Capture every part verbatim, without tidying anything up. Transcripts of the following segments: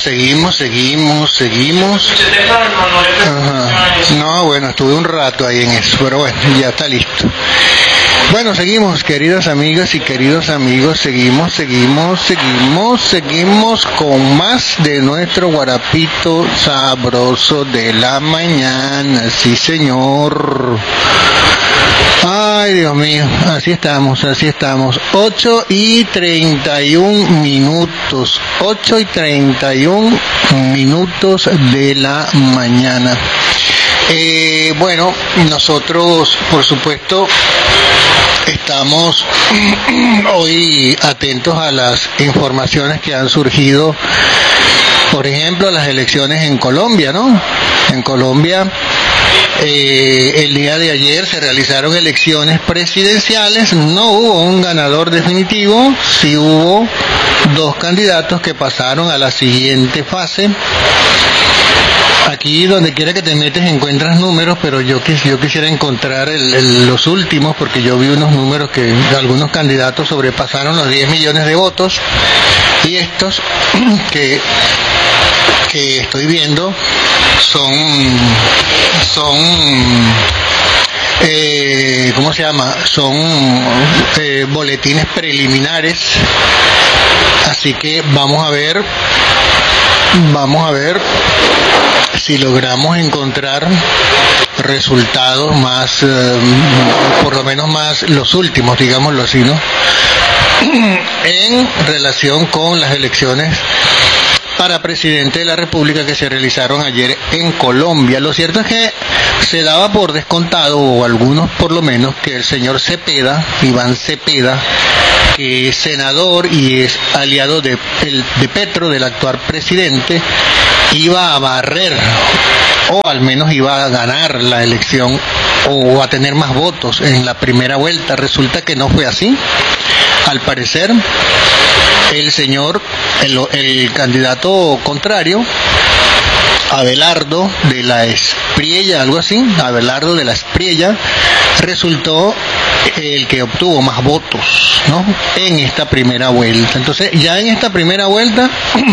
seguimos, seguimos, seguimos. Ajá. No, bueno, estuve un rato ahí en eso, pero bueno, ya está listo. Bueno, seguimos, queridas amigas y queridos amigos, seguimos, seguimos, seguimos, seguimos con más de nuestro guarapito sabroso de la mañana, sí señor. Ay, Dios mío, así estamos, así estamos. ocho y treinta y un minutos, ocho y treinta y un minutos de la mañana. Eh, bueno, nosotros, por supuesto, estamos hoy atentos a las informaciones que han surgido, por ejemplo, las elecciones en Colombia, ¿no? En Colombia, eh, el día de ayer se realizaron elecciones presidenciales, no hubo un ganador definitivo, sí hubo dos candidatos que pasaron a la siguiente fase. Aquí donde quiera que te metes encuentras números, pero yo, yo quisiera encontrar el, el, los últimos, porque yo vi unos números que algunos candidatos sobrepasaron los diez millones de votos, y estos que, que estoy viendo son, son eh, ¿cómo se llama? Son eh, boletines preliminares, así que vamos a ver, vamos a ver si logramos encontrar resultados más, eh, por lo menos más los últimos, digámoslo así, ¿no? En relación con las elecciones para presidente de la República que se realizaron ayer en Colombia. Lo cierto es que se daba por descontado, o algunos por lo menos, que el señor Cepeda, Iván Cepeda, que es senador y es aliado de, de Petro, del actual presidente, iba a barrer, o al menos iba a ganar la elección, o a tener más votos en la primera vuelta. Resulta que no fue así. Al parecer, el señor, el, el candidato contrario, Abelardo de la Espriella, algo así, Abelardo de la Espriella, resultó el que obtuvo más votos, ¿no?, en esta primera vuelta. Entonces, ya en esta primera vuelta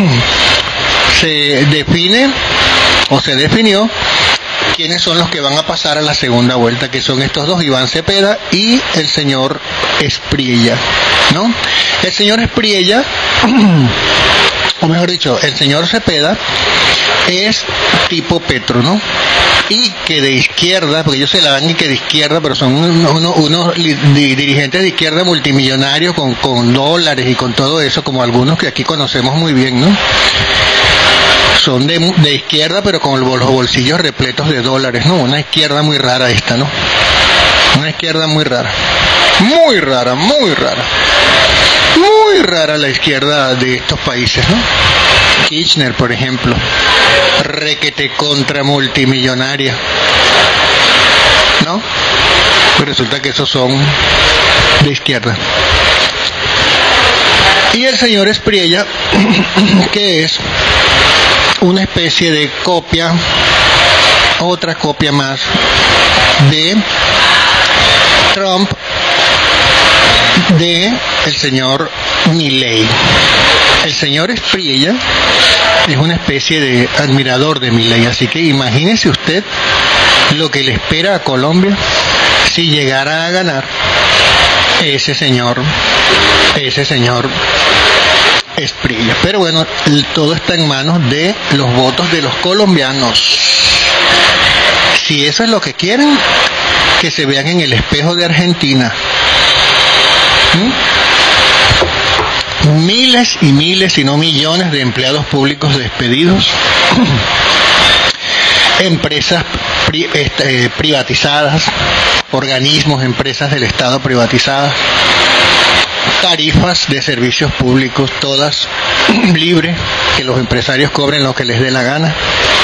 se define, o se definió, quiénes son los que van a pasar a la segunda vuelta, que son estos dos, Iván Cepeda y el señor Espriella, ¿no? El señor Espriella, o mejor dicho, el señor Cepeda, es tipo Petro, ¿no? Y que de izquierda, porque ellos se la dan y que de izquierda, pero son unos, unos, unos dirigentes de izquierda multimillonarios con, con dólares y con todo eso, como algunos que aquí conocemos muy bien, ¿no? Son de, de izquierda, pero con los bolsillos repletos de dólares, ¿no? Una izquierda muy rara esta, ¿no? Una izquierda muy rara. Muy rara, muy rara. Muy rara la izquierda de estos países, ¿no? Kirchner, por ejemplo. Requete contra multimillonaria, ¿no? Pues resulta que esos son de izquierda. Y el señor Espriella, que es una especie de copia, otra copia más de Trump, de el señor Milei. El señor Espriella es una especie de admirador de Milei, así que imagínese usted lo que le espera a Colombia si llegara a ganar ese señor, ese señor Espriella. Pero bueno, todo está en manos de los votos de los colombianos. Si eso es lo que quieren, que se vean en el espejo de Argentina. ¿Mm? Miles y miles, si no millones, de empleados públicos despedidos, empresas pri, este, privatizadas, organismos, empresas del Estado privatizadas, tarifas de servicios públicos todas libres, que los empresarios cobren lo que les dé la gana.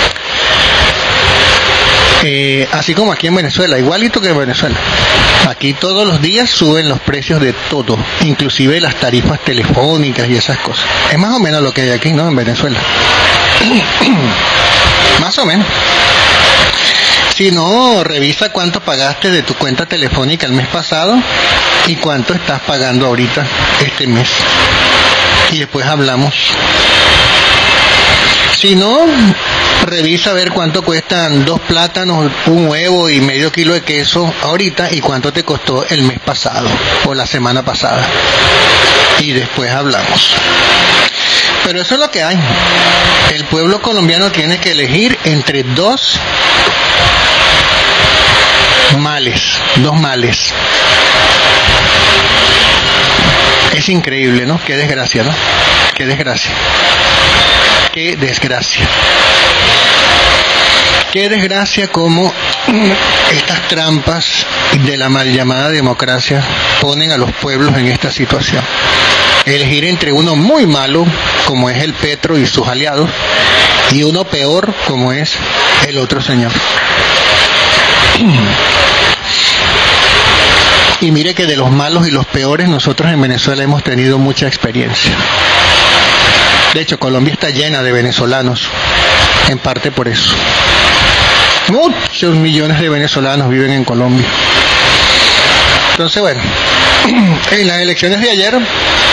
Eh, así como aquí en Venezuela, igualito que en Venezuela. Aquí todos los días suben los precios de todo, inclusive las tarifas telefónicas y esas cosas. Es más o menos lo que hay aquí, ¿no?, en Venezuela. Más o menos. Si no, revisa cuánto pagaste de tu cuenta telefónica el mes pasado y cuánto estás pagando ahorita este mes. Y después hablamos. Si no, revisa a ver cuánto cuestan dos plátanos, un huevo y medio kilo de queso ahorita y cuánto te costó el mes pasado o la semana pasada. Y después hablamos. Pero eso es lo que hay. El pueblo colombiano tiene que elegir entre dos males, dos males. Es increíble, ¿no? Qué desgracia, ¿no? Qué desgracia. Qué desgracia. Qué desgracia como estas trampas de la mal llamada democracia ponen a los pueblos en esta situación. Elegir entre uno muy malo, como es el Petro y sus aliados, y uno peor, como es el otro señor. Y mire que de los malos y los peores nosotros en Venezuela hemos tenido mucha experiencia. De hecho, Colombia está llena de venezolanos, en parte por eso. Muchos millones de venezolanos viven en Colombia. Entonces, bueno, en las elecciones de ayer,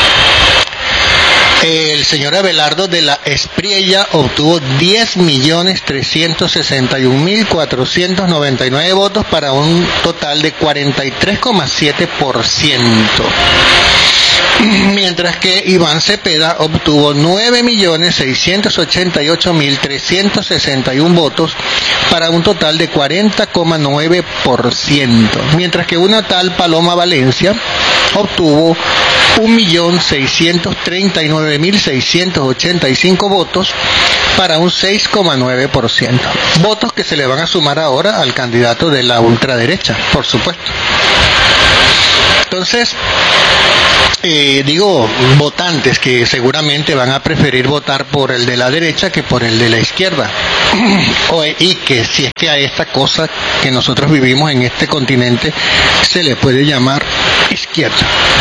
el señor Abelardo de la Espriella obtuvo diez millones trescientos sesenta y un mil cuatrocientos noventa y nueve votos para un total de cuarenta y tres coma siete por ciento. Mientras que Iván Cepeda obtuvo nueve millones seiscientos ochenta y ocho mil trescientos sesenta y uno votos para un total de cuarenta coma nueve por ciento. Mientras que una tal Paloma Valencia obtuvo un millón seiscientos treinta y nueve mil seiscientos ochenta y cinco votos para un seis coma nueve por ciento. Votos que se le van a sumar ahora al candidato de la ultraderecha, por supuesto. Entonces, eh, digo, votantes que seguramente van a preferir votar por el de la derecha que por el de la izquierda. o, y que si es que a esta cosa que nosotros vivimos en este continente se le puede llamar izquierda.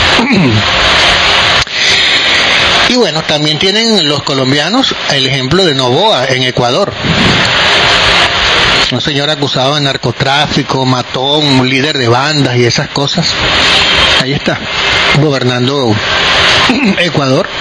Y bueno, también tienen los colombianos el ejemplo de Noboa en Ecuador. Un señor acusado de narcotráfico, matón, un líder de bandas y esas cosas. Ahí está, gobernando Ecuador.